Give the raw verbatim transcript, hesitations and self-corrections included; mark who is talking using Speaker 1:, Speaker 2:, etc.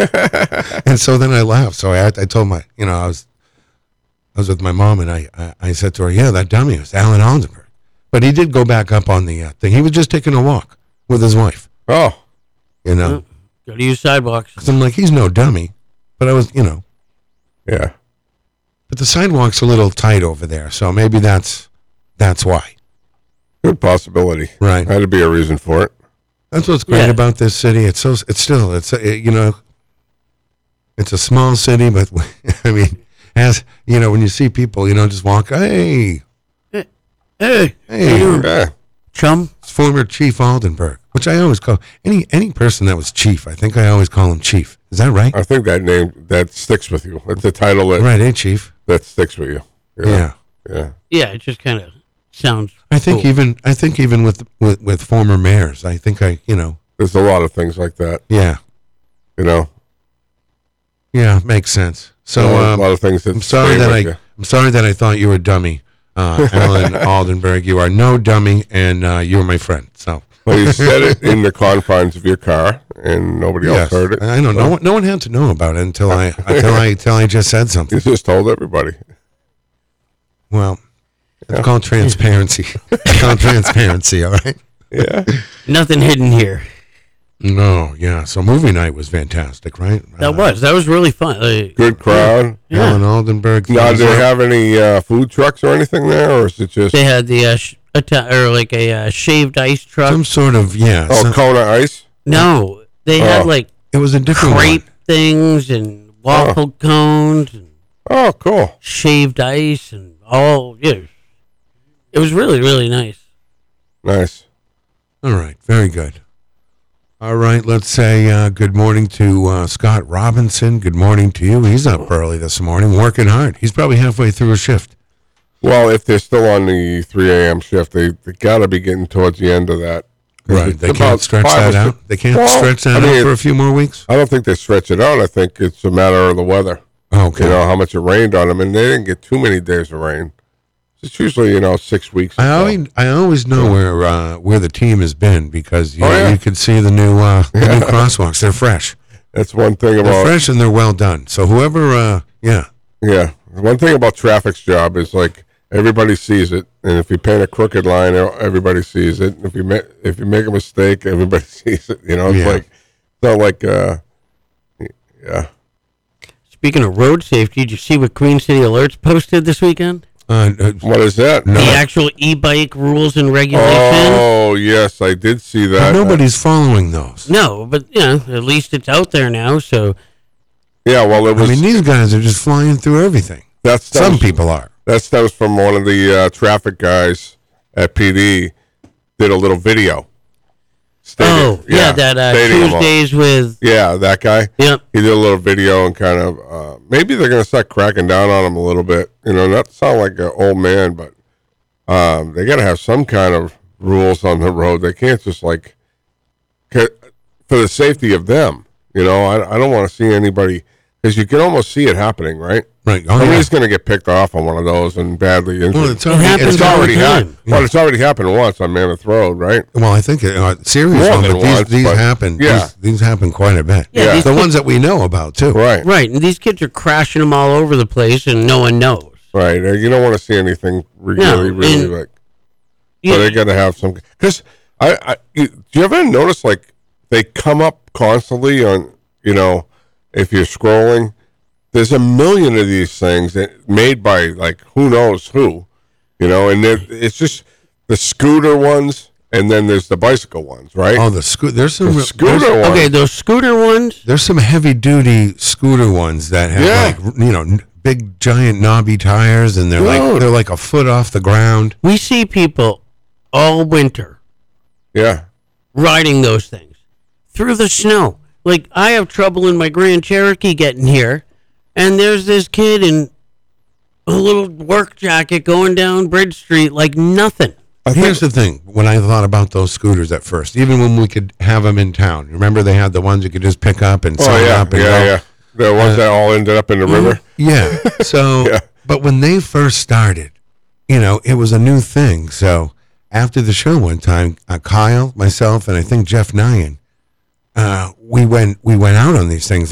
Speaker 1: And so then I laughed. So I, I told my, you know, I was, I was with my mom, and I, I, I said to her, "Yeah, that dummy was Alan Aldenberg." But he did go back up on the uh, thing. He was just taking a walk with his wife.
Speaker 2: Oh,
Speaker 1: you know,
Speaker 3: go to use sidewalks.
Speaker 1: Because I'm like, he's no dummy. But I was, you know,
Speaker 2: yeah.
Speaker 1: But the sidewalk's a little tight over there, so maybe that's that's why.
Speaker 2: Good possibility.
Speaker 1: Right.
Speaker 2: Had to be a reason for it.
Speaker 1: That's what's great
Speaker 3: Yeah.
Speaker 1: about this city. It's so it's still it's a, you know, it's a small city, but I mean, as you know, when you see people, you know, just walk, hey,
Speaker 3: Hey,
Speaker 1: hey,
Speaker 2: Yeah.
Speaker 3: chum.
Speaker 1: it's former Chief Aldenberg, which I always call any any person that was chief. I think I always call him chief. Is that right?
Speaker 2: I think that name, that sticks with you. That's the title that,
Speaker 1: Right, hey, chief.
Speaker 2: that sticks with you.
Speaker 1: Yeah.
Speaker 2: Yeah.
Speaker 3: Yeah, it just kind of sounds.
Speaker 1: I think
Speaker 3: cool.
Speaker 1: even I think even with, with with former mayors, I think I you know
Speaker 2: There's a lot of things like that,
Speaker 1: yeah
Speaker 2: you know.
Speaker 1: yeah makes sense. So
Speaker 2: a
Speaker 1: um,
Speaker 2: lot of things that
Speaker 1: I'm sorry
Speaker 2: stay
Speaker 1: that
Speaker 2: with
Speaker 1: I
Speaker 2: you.
Speaker 1: I'm sorry that I thought you were a dummy, uh, Alan Aldenberg. You are no dummy, and uh, you're my friend. So
Speaker 2: Well, you said it in the confines of your car, and nobody else
Speaker 1: yes,
Speaker 2: heard it.
Speaker 1: I know no one no one had to know about it until I until I until I just said something.
Speaker 2: You just told everybody.
Speaker 1: Well, it's called transparency. It's called transparency. All right.
Speaker 2: Yeah.
Speaker 3: Nothing hidden here.
Speaker 1: No, yeah. So movie night was fantastic, right?
Speaker 3: That
Speaker 1: Uh,
Speaker 3: was. That was really fun. Like,
Speaker 2: Good crowd.
Speaker 3: Yeah.
Speaker 1: Alan Aldenberg.
Speaker 2: Now,
Speaker 1: thumbs
Speaker 2: do they
Speaker 1: up.
Speaker 2: have any uh, food trucks or anything there, or is it just
Speaker 3: they had the uh, sh- Ita- or like a uh, shaved ice truck.
Speaker 1: Some sort of yeah.
Speaker 2: oh
Speaker 1: some-
Speaker 2: Kona Ice?
Speaker 3: No, they
Speaker 2: Oh.
Speaker 3: had like
Speaker 1: it was a different
Speaker 3: crepe
Speaker 1: one.
Speaker 3: things and waffle cones and
Speaker 2: Oh, cool.
Speaker 3: shaved ice and all. Yeah, it was really really nice.
Speaker 2: Nice.
Speaker 1: All right, very good. All right, let's say uh, good morning to uh, Scott Robinson. Good morning to you. He's up early this morning, working hard. He's probably halfway through a shift.
Speaker 2: Well, if they're still on the three a.m. shift, they, they got to be getting towards the end of that. 'Cause
Speaker 1: Right,
Speaker 2: it's
Speaker 1: they
Speaker 2: about
Speaker 1: can't stretch
Speaker 2: five
Speaker 1: that
Speaker 2: or
Speaker 1: out.
Speaker 2: six-
Speaker 1: They can't
Speaker 2: Well,
Speaker 1: stretch that
Speaker 2: I mean,
Speaker 1: out for a few more weeks.
Speaker 2: I don't think they stretch it out. I think it's a matter of the weather.
Speaker 1: Okay.
Speaker 2: You know, how much it rained on them, and they didn't get too many days of rain. It's usually, you know, six weeks. or
Speaker 1: I
Speaker 2: so.
Speaker 1: always I always know where uh, where the team has been because you
Speaker 2: Oh,
Speaker 1: know,
Speaker 2: yeah.
Speaker 1: you can see the new uh, the new crosswalks. They're fresh.
Speaker 2: That's one thing
Speaker 1: They're
Speaker 2: about
Speaker 1: fresh and they're well done. So whoever, uh, yeah,
Speaker 2: yeah. One thing about traffic's job is like everybody sees it, and if you paint a crooked line, everybody sees it. If you make if you make a mistake, everybody sees it. You know, it's
Speaker 1: Yeah.
Speaker 2: like it's not like uh, yeah.
Speaker 3: Speaking of road safety, did you see what Queen City Alerts posted this weekend?
Speaker 1: uh, uh,
Speaker 2: What is that?
Speaker 3: The actual e-bike rules and regulations.
Speaker 2: Oh yes, I did see that.
Speaker 1: nobody's following those.
Speaker 3: No, but you know, at least it's out there now. So
Speaker 2: Yeah, well, it
Speaker 1: I
Speaker 2: was.
Speaker 1: mean, these guys are just flying through everything.
Speaker 2: that's
Speaker 1: Some people are.
Speaker 2: That stems from one of the uh, traffic guys at P D did a little video. Stated-
Speaker 3: oh yeah, that uh,
Speaker 2: stating them all.
Speaker 3: Tuesdays with
Speaker 2: Yeah, that guy.
Speaker 3: yep.
Speaker 2: He did a little video and kind of uh, maybe they're going to start cracking down on him a little bit. You know, not to sound like an old man, but um, they got to have some kind of rules on the road. They can't just like ca- for the safety of them. You know, I, I don't want to see anybody because you can almost see it happening, right?
Speaker 1: Right. Oh, yeah.
Speaker 2: Somebody's going to get picked off on one of those and badly injured.
Speaker 1: Well, it's
Speaker 3: It
Speaker 1: already,
Speaker 3: happens
Speaker 1: it's
Speaker 3: all the
Speaker 1: already
Speaker 3: time.
Speaker 1: happened.
Speaker 2: Well, it's already happened once on Mammoth Road, right?
Speaker 1: Well, I think it, uh, serious
Speaker 2: More
Speaker 1: one,
Speaker 2: than
Speaker 1: but these,
Speaker 2: once,
Speaker 1: these
Speaker 2: but-
Speaker 1: happen.
Speaker 2: yeah.
Speaker 1: These, these happen quite a bit.
Speaker 3: Yeah, these
Speaker 1: the
Speaker 3: kids-
Speaker 1: ones that we know about too.
Speaker 2: Right,
Speaker 3: Right, and these kids are crashing them all over the place, and no one knows.
Speaker 2: right. Uh, You don't want to see anything really,
Speaker 3: No,
Speaker 2: really
Speaker 3: and-
Speaker 2: like.
Speaker 3: Yeah,
Speaker 2: So they got to have some. Because I, I, you, do you ever notice like they come up constantly on, you know, if you're scrolling, there's a million of these things that made by like who knows who, you know, and they're- it's just the scooter ones, and then there's the bicycle ones, right?
Speaker 1: Oh, the scooter. There's some
Speaker 2: the
Speaker 1: real-
Speaker 2: scooter
Speaker 1: there's,
Speaker 2: ones.
Speaker 3: okay, those scooter ones.
Speaker 1: there's some heavy duty scooter ones that have
Speaker 2: Yeah.
Speaker 1: like you know n- big giant knobby tires, and they're like
Speaker 2: Dude.
Speaker 1: they're like a foot off the ground.
Speaker 3: We see people all winter
Speaker 2: Yeah.
Speaker 3: riding those things through the snow. Like I have trouble in my Grand Cherokee getting here, and there's this kid in a little work jacket going down Bridge Street like nothing.
Speaker 2: I
Speaker 1: Here's
Speaker 2: think,
Speaker 1: the thing: when I thought about those scooters at first, even when we could have them in town, remember they had the ones you could just pick up and
Speaker 2: oh
Speaker 1: sign
Speaker 2: yeah,
Speaker 1: up and
Speaker 2: yeah,
Speaker 1: go.
Speaker 2: yeah. The ones that all ended up in the river.
Speaker 1: Yeah. So,
Speaker 2: Yeah.
Speaker 1: but when they first started, you know, it was a new thing. So after the show one time, uh, Kyle, myself, and I think Jeff Nyan, uh, we went we went out on these things